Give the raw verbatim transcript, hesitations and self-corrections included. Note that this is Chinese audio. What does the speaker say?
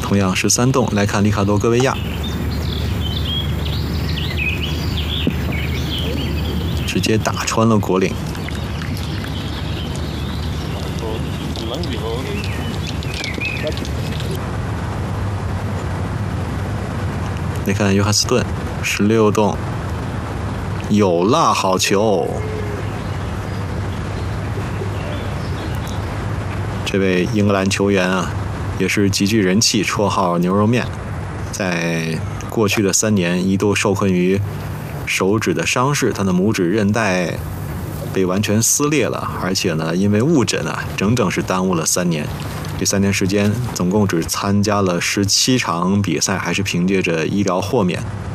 同样十三洞，来看里卡多·戈维亚，直接打穿了果岭。来看约翰斯顿，十六洞，有啦，好球！这位英格兰球员啊，也是极具人气，绰号牛肉面。在过去的三年，一度受困于手指的伤势，他的拇指韧带被完全撕裂了，而且呢，因为误诊啊，整整是耽误了三年。这三年时间，总共只参加了十七场比赛，还是凭借着医疗豁免